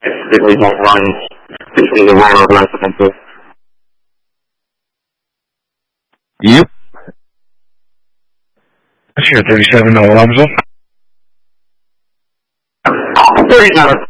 typically won't run between the lower residences. Yep. Sure, 37 alarms off. 37.